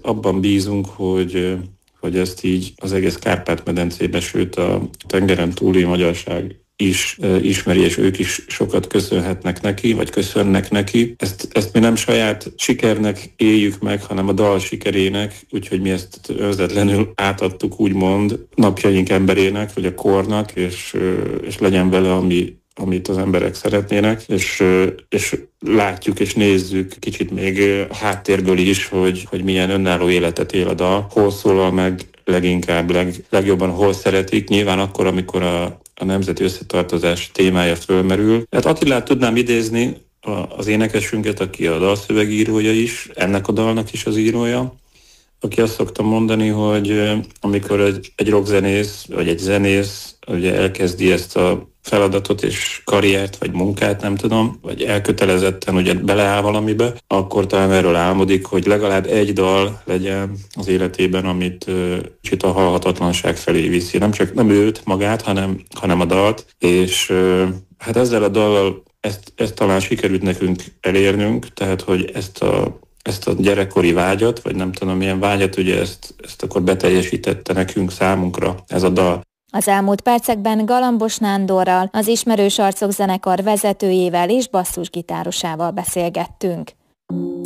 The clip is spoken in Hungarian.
abban bízunk, hogy ezt így az egész Kárpát-medencébe, sőt a tengeren túli magyarság is ismeri, és ők is sokat köszönhetnek neki, vagy köszönnek neki. Ezt mi nem saját sikernek éljük meg, hanem a dal sikerének, úgyhogy mi ezt önzetlenül átadtuk, úgymond, napjaink emberének, vagy a kornak, és legyen vele, amit az emberek szeretnének, és látjuk és nézzük kicsit még háttérből is, hogy milyen önálló életet él a dal, hol szólal meg leginkább, legjobban hol szeretik, nyilván akkor, amikor a nemzeti összetartozás témája fölmerül. Hát Attilát tudnám idézni, az énekesünket, aki a dalszövegírója is, ennek a dalnak is az írója, aki azt szokta mondani, hogy amikor egy rockzenész, vagy egy zenész ugye elkezdi ezt a feladatot és karriert, vagy munkát, nem tudom, vagy elkötelezetten ugye beleáll valamibe, akkor talán erről álmodik, hogy legalább egy dal legyen az életében, amit kicsit a halhatatlanság felé viszi. Nem őt magát, hanem a dalt, és hát ezzel a dallal ezt talán sikerült nekünk elérnünk, tehát hogy ezt a gyerekkori vágyat, vagy nem tudom milyen vágyat, ugye ezt akkor beteljesítette nekünk, számunkra ez a dal. Az elmúlt percekben Galambos Nándorral, az Ismerős Arcok zenekar vezetőjével és basszusgitárosával beszélgettünk.